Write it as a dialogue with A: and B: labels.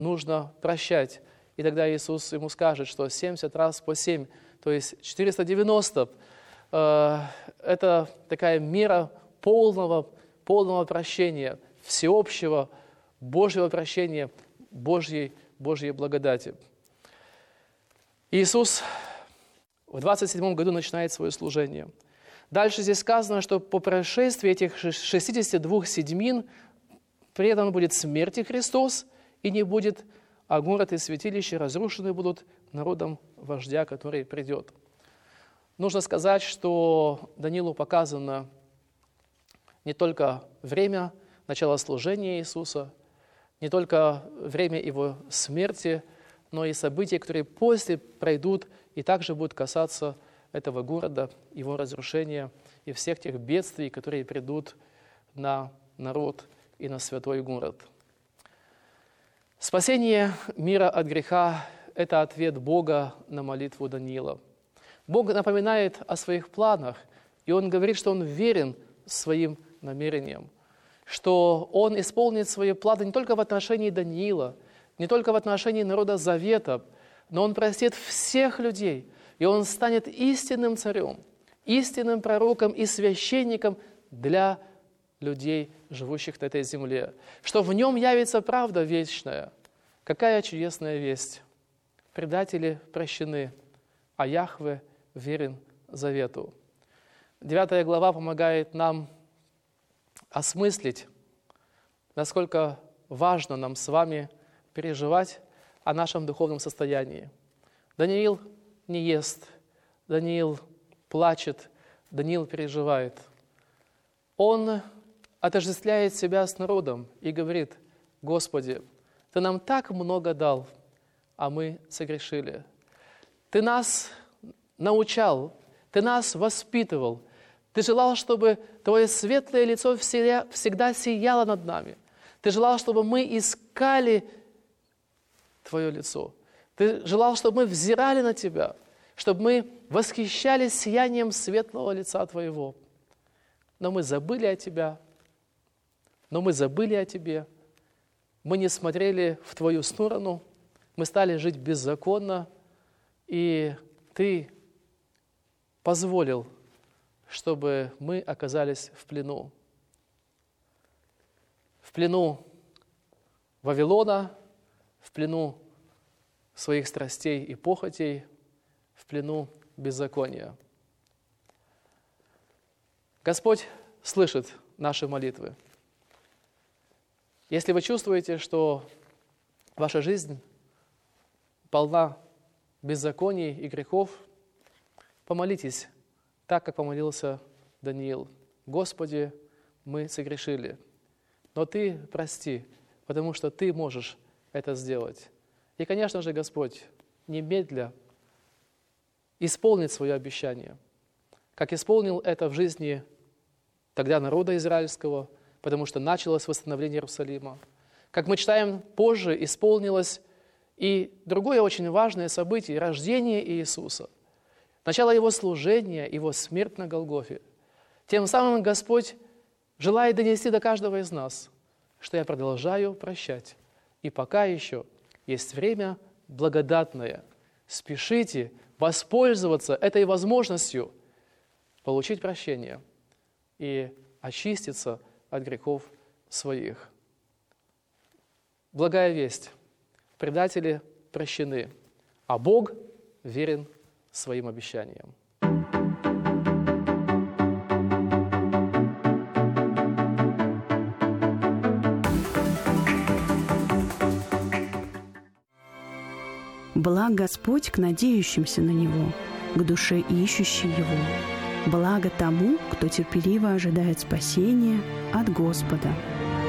A: нужно прощать. И тогда Иисус ему скажет, что 70 раз по 7, то есть 490, это такая мера полного прощения, всеобщего Божьего прощения, Божьей благодати. Иисус в 27 году начинает свое служение. Дальше здесь сказано, что по прошествии этих 62 седьмин предан будет смерти Христос, и не будет, а город и святилище разрушены будут народом вождя, который придет. Нужно сказать, что Даниилу показано не только время начала служения Иисуса, не только время Его смерти, но и события, которые после пройдут и также будут касаться этого города, его разрушения и всех тех бедствий, которые придут на народ и на святой город. Спасение мира от греха – это ответ Бога на молитву Даниила. Бог напоминает о своих планах, и Он говорит, что Он верен своим намерениям, что Он исполнит свои планы не только в отношении Даниила, не только в отношении народа Завета, но Он простит всех людей, и Он станет истинным царем, истинным пророком и священником для людей, живущих на этой земле, что в Нем явится правда вечная. Какая чудесная весть! Предатели прощены, а Яхве верен завету. 9 глава помогает нам осмыслить, насколько важно нам с вами переживать о нашем духовном состоянии. Даниил не ест, Даниил плачет, Даниил переживает. Он отождествляет себя с народом и говорит: «Господи, Ты нам так много дал, а мы согрешили. Ты нас научал, Ты нас воспитывал, Ты желал, чтобы Твое светлое лицо всегда сияло над нами. Ты желал, чтобы мы искали Твое лицо. Ты желал, чтобы мы взирали на Тебя, чтобы мы восхищались сиянием светлого лица Твоего. Но мы забыли о Тебе, мы не смотрели в Твою сторону, мы стали жить беззаконно, и Ты позволил, чтобы мы оказались в плену. В плену Вавилона, в плену своих страстей и похотей, в плену беззакония. Господь слышит наши молитвы. Если вы чувствуете, что ваша жизнь полна беззаконий и грехов, помолитесь так, как помолился Даниил. «Господи, мы согрешили, но Ты прости, потому что Ты можешь это сделать». И, конечно же, Господь немедля исполнит свое обещание, как исполнил это в жизни тогда народа израильского, потому что началось восстановление Иерусалима. Как мы читаем позже, исполнилось и другое очень важное событие – рождение Иисуса, начало Его служения, Его смерть на Голгофе. Тем самым Господь желает донести до каждого из нас, что я продолжаю прощать, и пока еще есть время благодатное. Спешите воспользоваться этой возможностью получить прощение и очиститься от грехов своих. Благая весть. Предатели прощены, а Бог верен своим обещаниям.
B: Благ Господь к надеющимся на Него, к душе ищущей Его. Благо тому, кто терпеливо ожидает спасения от Господа.